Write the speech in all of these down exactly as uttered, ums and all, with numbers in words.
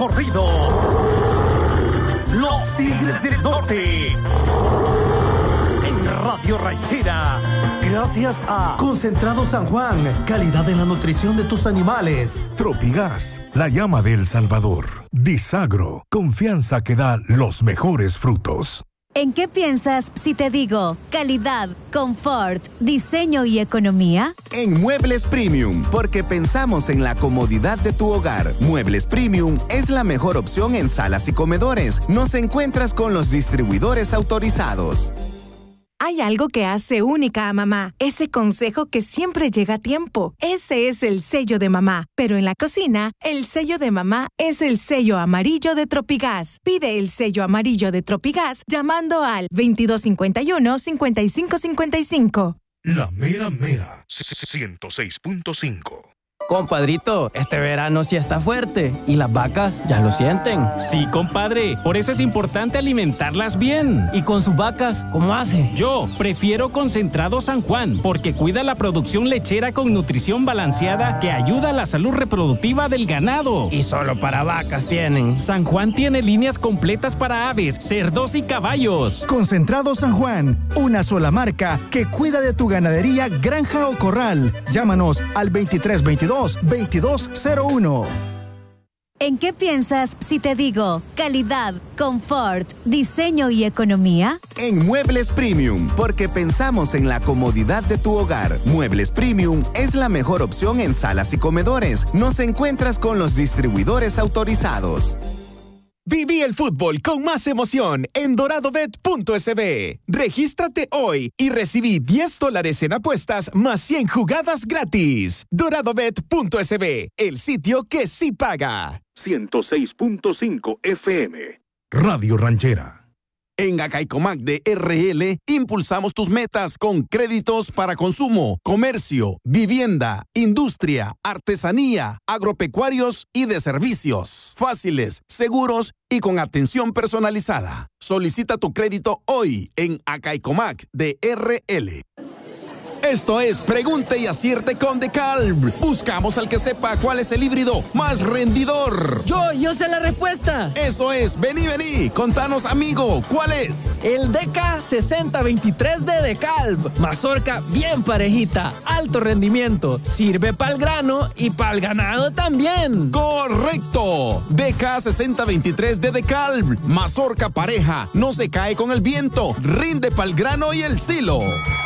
recorrido. Los Tigres del Norte. En Radio Ranchera. Gracias a Concentrado San Juan. Calidad en la nutrición de tus animales. Tropigas, la llama de El Salvador. Disagro, confianza que da los mejores frutos. ¿En qué piensas si te digo calidad, confort, diseño y economía? En Muebles Premium, porque pensamos en la comodidad de tu hogar. Muebles Premium es la mejor opción en salas y comedores. Nos encuentras con los distribuidores autorizados. Hay algo que hace única a mamá, ese consejo que siempre llega a tiempo. Ese es el sello de mamá. Pero en la cocina, el sello de mamá es el sello amarillo de Tropigas. Pide el sello amarillo de Tropigas llamando al veintidós cincuenta y uno, cincuenta y cinco cincuenta y cinco. La mera mera, ciento seis punto cinco. Compadrito, este verano sí está fuerte y las vacas ya lo sienten. Sí, compadre, por eso es importante alimentarlas bien. ¿Y con sus vacas, cómo hace? Yo prefiero Concentrado San Juan porque cuida la producción lechera con nutrición balanceada que ayuda a la salud reproductiva del ganado. Y solo para vacas tienen. San Juan tiene líneas completas para aves, cerdos y caballos. Concentrado San Juan, una sola marca que cuida de tu ganadería, granja o corral. Llámanos al veintitrés veintidós, veintidós cero uno. ¿En qué piensas si te digo calidad, confort, diseño y economía? En Muebles Premium, porque pensamos en la comodidad de tu hogar. Muebles Premium es la mejor opción en salas y comedores. Nos encuentras con los distribuidores autorizados. Viví el fútbol con más emoción en doradobet punto es be. Regístrate hoy y recibí diez dólares en apuestas más cien jugadas gratis. doradobet punto es be, el sitio que sí paga. ciento seis punto cinco F M. Radio Ranchera. En Acaicomac de R L impulsamos tus metas con créditos para consumo, comercio, vivienda, industria, artesanía, agropecuarios y de servicios. Fáciles, seguros y con atención personalizada. Solicita tu crédito hoy en Acaicomac de R L. Esto es Pregunte y Acierte con DeKalb. Buscamos al que sepa cuál es el híbrido más rendidor. Yo, yo sé la respuesta. Eso es, vení, vení, contanos, amigo, ¿cuál es? El D K sesenta veintitrés de DeKalb. Mazorca bien parejita, alto rendimiento, sirve para el grano y para el ganado también. ¡Correcto! D K sesenta veintitrés de DeKalb. Mazorca pareja, no se cae con el viento, rinde para el grano y el silo.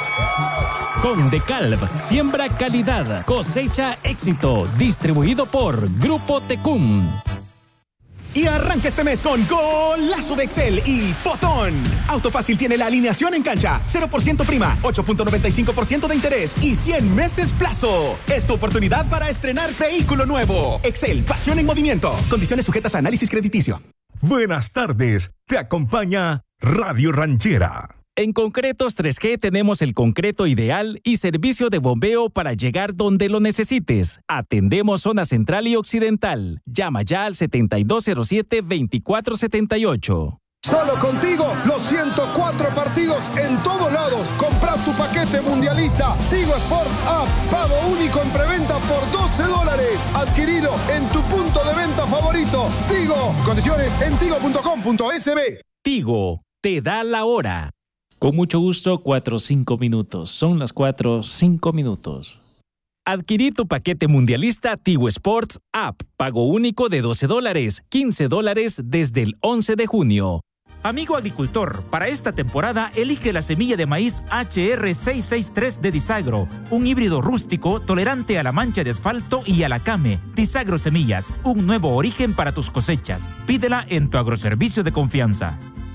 Con DeKalb, siembra calidad, cosecha éxito. Distribuido por Grupo Tecum. Y arranca este mes con golazo de Excel y Fotón. Autofácil tiene la alineación en cancha, cero por ciento prima, ocho punto noventa y cinco por ciento de interés y cien meses plazo. Es tu oportunidad para estrenar vehículo nuevo. Excel, pasión en movimiento. Condiciones sujetas a análisis crediticio. Buenas tardes, te acompaña Radio Ranchera. En Concretos tres G tenemos el concreto ideal y servicio de bombeo para llegar donde lo necesites. Atendemos zona central y occidental. Llama ya al setenta y dos cero siete, veinticuatro setenta y ocho. Solo contigo, los ciento cuatro partidos en todos lados. Compras tu paquete mundialista. Tigo Sports App. Pago único en preventa por doce dólares. Adquirido en tu punto de venta favorito. Tigo. Condiciones en tigo punto com punto es be. Tigo, te da la hora. Con mucho gusto, cuatro cinco minutos. Son las cuatro cinco minutos. Adquirí tu paquete mundialista Tigo Sports App. Pago único de doce dólares, quince dólares desde el once de junio. Amigo agricultor, para esta temporada elige la semilla de maíz H R seiscientos sesenta y tres de Disagro, un híbrido rústico tolerante a la mancha de asfalto y a la came. Disagro Semillas, un nuevo origen para tus cosechas. Pídela en tu agroservicio de confianza.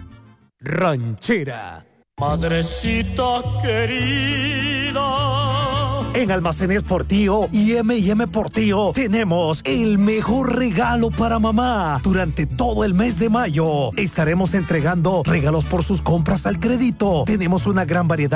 Ranchera. Madrecita querida. En Almacenes Portillo y eme y eme Portillo tenemos el mejor regalo para mamá. Durante todo el mes de mayo estaremos entregando regalos por sus compras al crédito. Tenemos una gran variedad